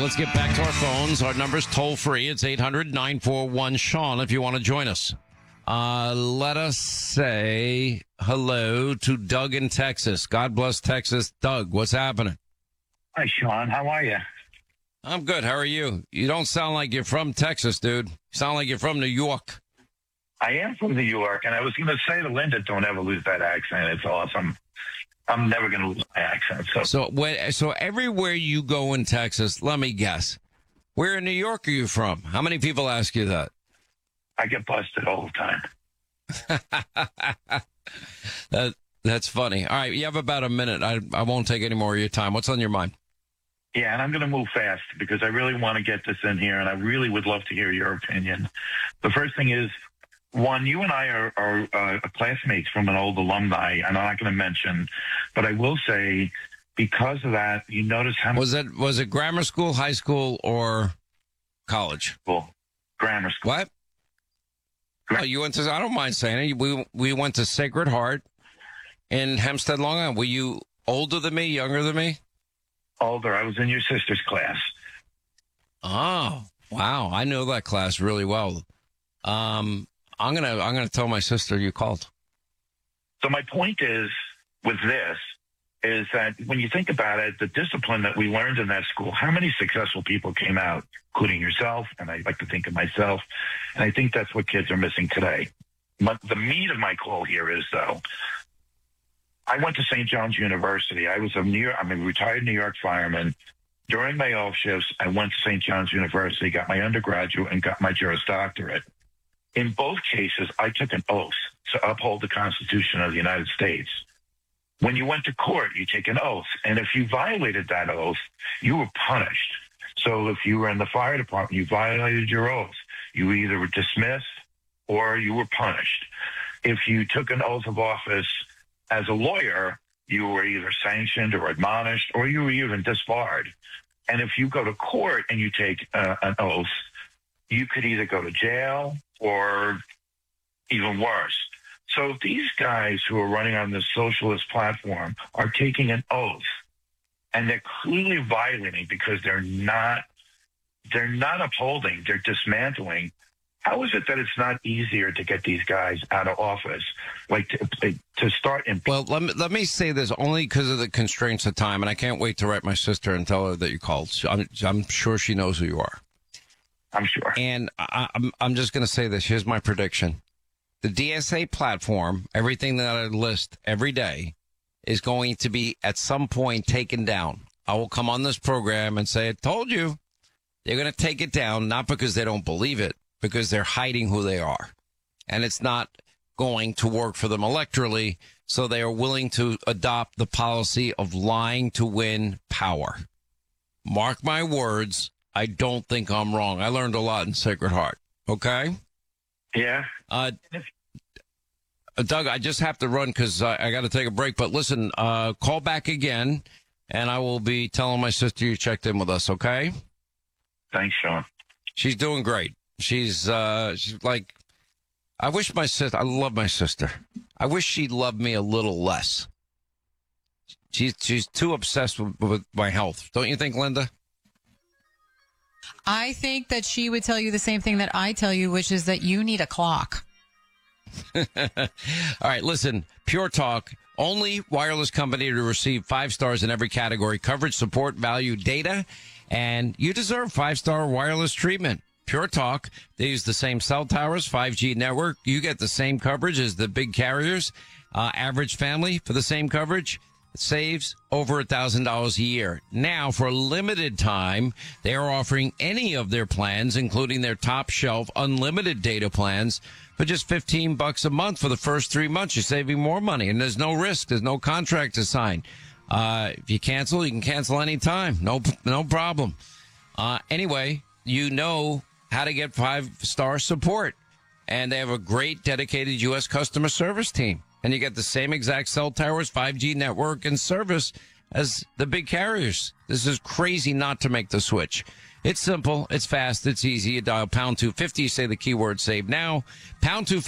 let's get back to our phones. Our number's toll free. It's 800-941-SEAN if you want to join us. Let us say hello to Doug in Texas. God bless Texas. Doug, what's happening? Hi, Sean. How are you? I'm good. How are you? You don't sound like you're from Texas, dude. You sound like you're from New York. I am from New York, and I was going to say to Linda, don't ever lose that accent. It's awesome. I'm never going to lose my accent. So everywhere you go in Texas, let me guess, where in New York are you from? How many people ask you that? I get busted all the time. That's funny. All right, you have about a minute. I won't take any more of your time. What's on your mind? Yeah, and I'm going to move fast because I really want to get this in here, and I really would love to hear your opinion. The first thing is, one, you and I are classmates from an old alumni, and I'm not going to mention, but I will say, because of that, you notice how was it grammar school, high school, or college? Well, grammar school. What? Oh, you went to? I don't mind saying it. We went to Sacred Heart in Hempstead, Long Island. Were you older than me, younger than me? Older. I was in your sister's class. Oh, wow. I know that class really well. I'm gonna tell my sister you called. So my point is with this is that when you think about it, the discipline that we learned in that school, how many successful people came out, including yourself, and I like to think of myself, and I think that's what kids are missing today. But the meat of my call here is, though, I went to St. John's University. I'm a retired New York fireman. During my off shifts, I went to St. John's University, got my undergraduate, and got my Juris Doctorate. In both cases, I took an oath to uphold the Constitution of the United States. When you went to court, you take an oath, and if you violated that oath, you were punished. So if you were in the fire department, you violated your oath. You either were dismissed or you were punished. If you took an oath of office as a lawyer, you were either sanctioned or admonished, or you were even disbarred. And if you go to court and you take an oath, you could either go to jail or even worse. So these guys who are running on this socialist platform are taking an oath, and they're clearly violating because they're not upholding, they're dismantling. How is it that it's not easier to get these guys out of office, like to start? Well, let me say this only because of the constraints of time, and I can't wait to write my sister and tell her that you called. I'm sure she knows who you are. I'm sure. And I'm just going to say this. Here's my prediction. The DSA platform, everything that I list every day, is going to be at some point taken down. I will come on this program and say, I told you. They're going to take it down, not because they don't believe it, because they're hiding who they are. And it's not going to work for them electorally, so they are willing to adopt the policy of lying to win power. Mark my words, I don't think I'm wrong. I learned a lot in Sacred Heart, okay? Yeah. Doug, I just have to run because I got to take a break. But listen, call back again, and I will be telling my sister you checked in with us, okay? Thanks, Sean. She's doing great. She's like, I love my sister. I wish she loved me a little less. She's too obsessed with my health. Don't you think, Linda? I think that she would tell you the same thing that I tell you, which is that you need a clock. All right, listen, Pure Talk, only wireless company to receive 5 stars in every category: coverage, support, value, data, and you deserve 5-star wireless treatment. Pure Talk, they use the same cell towers, 5G network. You get the same coverage as the big carriers. Average family for the same coverage saves over $1,000 a year. Now, for a limited time, they are offering any of their plans, including their top shelf unlimited data plans, for just $15 a month for the first 3 months. You're saving more money, and there's no risk. There's no contract to sign. If you cancel, you can cancel anytime. No problem. Anyway, you know how to get 5-star support, and they have a great dedicated U.S. customer service team. And you get the same exact cell towers, 5G network, and service as the big carriers. This is crazy not to make the switch. It's simple, it's fast, it's easy. You dial pound 250, say the keyword save now, pound 250.